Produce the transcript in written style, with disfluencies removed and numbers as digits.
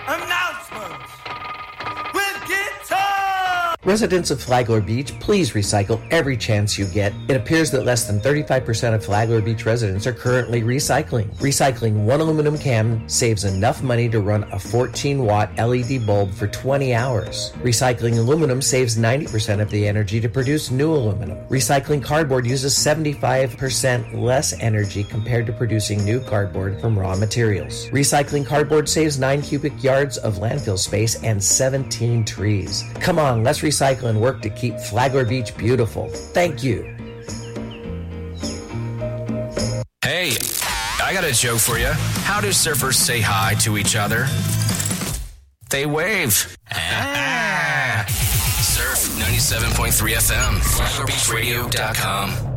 Announcements with Guitar! Residents of Flagler Beach, please recycle every chance you get. It appears that less than 35% of Flagler Beach residents are currently recycling. Recycling one aluminum can saves enough money to run a 14-watt LED bulb for 20 hours. Recycling aluminum saves 90% of the energy to produce new aluminum. Recycling cardboard uses 75% less energy compared to producing new cardboard from raw materials. Recycling cardboard saves 9 cubic yards of landfill space and 17 trees. Come on, let's recycle and work to keep Flagler Beach beautiful. Thank you. Hey, I got a joke for you. How do surfers say hi to each other? They wave. Surf 97.3 FM, FlaglerBeachRadio.com.